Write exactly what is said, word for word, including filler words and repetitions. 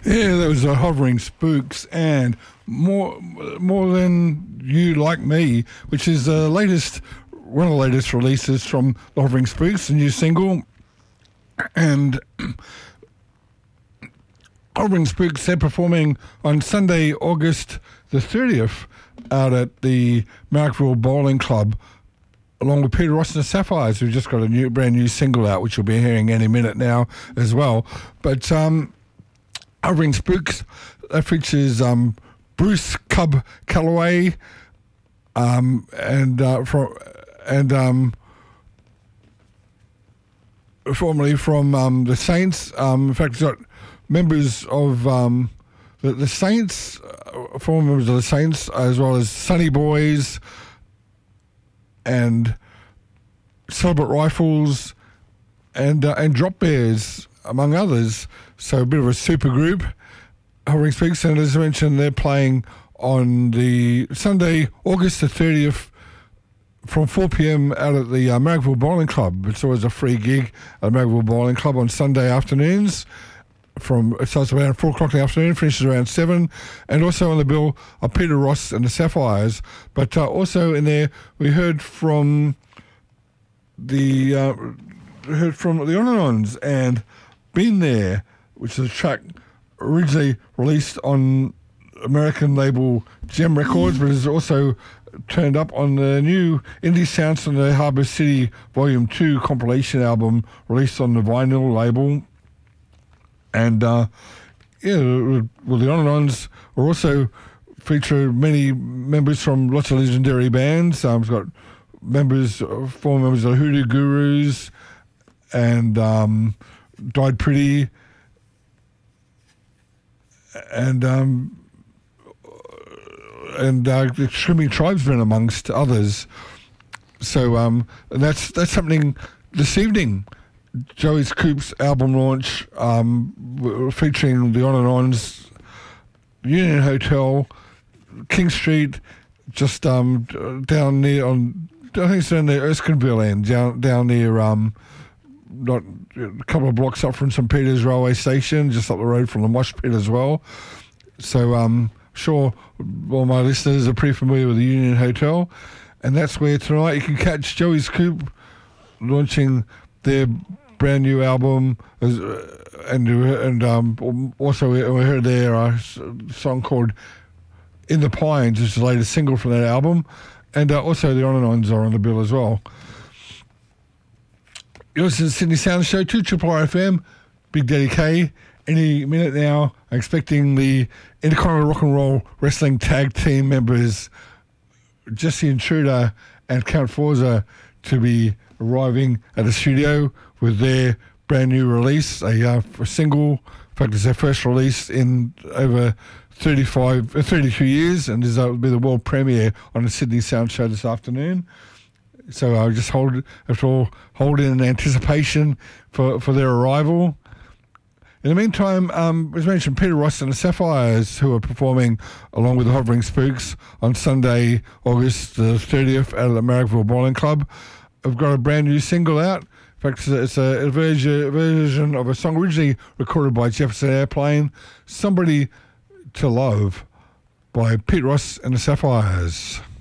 Yeah, that was the Hovering Spooks and more more than you like me, which is the latest, one of the latest releases from the Hovering Spooks, the new single. And Hovering Spooks, they're performing on Sunday, August the thirtieth, out at the Marrickville Bowling Club, along with Peter Ross and the Sapphires, who've just got a new, brand new single out, which you'll be hearing any minute now as well. But um, Hovering Spooks, that features um, Bruce Cub Calloway um, and uh, from and um, formerly from um, the Saints. Um, in fact, it's got members of um, the, the Saints, uh, former members of the Saints, as well as Sunny Boys and Celebrate Rifles and uh, and Drop Bears, among others. So a bit of a super group. Hovering Spooks, and as I mentioned, they're playing on the Sunday, August the thirtieth, from four p.m. out at the uh, Marrickville Bowling Club. It's always a free gig at Marrickville Bowling Club on Sunday afternoons. From it starts around four o'clock in the afternoon, finishes around seven, and also on the bill are Peter Ross and the Sapphires. But uh, also in there, we heard from the uh, heard from the Onanons and Been There, which is a track originally released on American label Gem Records, but is also turned up on the new Indie Sounds from the Harbour City Volume two compilation album released on the vinyl label. And uh, yeah, well, the Onanons are also feature many members from lots of legendary bands. Um, it's got members, former members of the Hoodoo Gurus and um, Died Pretty, and um, and uh, the Screaming Tribesmen, amongst others. So um, that's that's happening this evening. Joey Scoop's album launch, um, featuring the Onanons, Union Hotel, King Street, just um, down near on, I think it's down near Erskineville end, down down near um, not a couple of blocks up from Saint Peter's railway station, just up the road from the Mosh Pit as well. So um, sure, all my listeners are pretty familiar with the Union Hotel, and that's where tonight you can catch Joey Scoop launching their brand new album, and and um, also we heard there a song called In the Pines, which is the latest single from that album, and uh, also the Onanons are on the bill as well. You're listening to the Sydney Sound Show, two Triple R F M, Big Daddy K. Any minute now, I'm expecting the Intercontinental Rock and Roll Wrestling Tag Team members, Jesse Intruder and Count Forza, to be arriving at the studio with their brand new release, a, uh, a single. In fact, it's their first release in over thirty-five, uh, thirty-two years, and this will be the world premiere on the Sydney Sound Show this afternoon. So I'll just hold, after all, hold in anticipation for, for their arrival. In the meantime, um, as mentioned, Peter Ross and the Sapphires, who are performing along with the Hovering Spooks on Sunday, August the thirtieth, out of the Marrickville Bowling Club, have got a brand new single out. In fact, it's a, a version, version of a song originally recorded by Jefferson Airplane, Somebody to Love, by Pete Ross and the Sapphires.